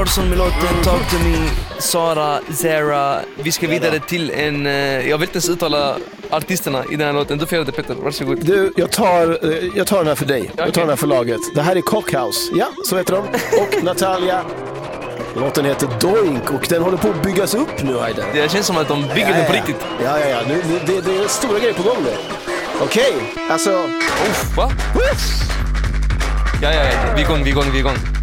Som med låten Talk to me, Sara, Zara. Vi ska vidare till en... jag vill inte ens uttala artisterna i den här låten. Du får göra det, Petter. Varsågod. Du, jag tar den här för dig. Jag tar den här för laget. Det här är Cockhouse. Ja, så heter de. Och Natalia. Låten heter Doink och den håller på att byggas upp nu, Aiden. Det känns som att de bygger den på riktigt. Ja. Nu, det är stora grejer på gång nu. Okej, alltså... Va? Ja. Vi är igång.